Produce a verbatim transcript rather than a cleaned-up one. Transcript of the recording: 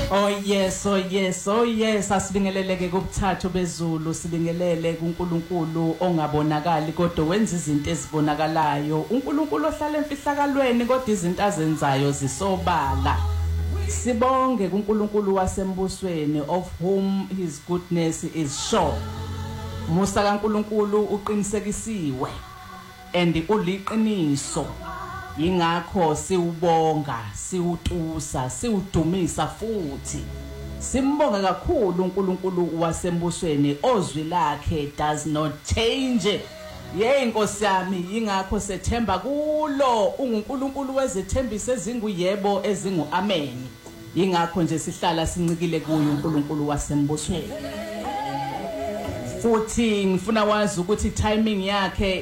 Oh yes, oh yes, oh yes, asibingeleleke kubuthathu bezulu, sibingelele kuNkulunkulu ongabonakali kodwa wenza izinto ezibonakalayo. uNkulunkulu ohlala emfihlakalweni kodwa izinto azenzayo zisobala. Sibonge kuNkulunkulu wasembusweni of whom his goodness is sure. Musa kaNkulunkulu uqinisekisiwe and uliqiniso. Ingakho siubonga, siutusa, siudumisa futhi. Simbonga kakhulu uNkulunkulu wasembusweni ozwi lakhe does not change. Ye Nkosi yami ingakho sethemba kulo uNkulunkulu wezithembiso ezinguyebo ezingu amen. Ingakho nje sihlala sincikile kuyo uNkulunkulu wasembusweni. Futhi ngifuna wazi ukuthi timing yakhe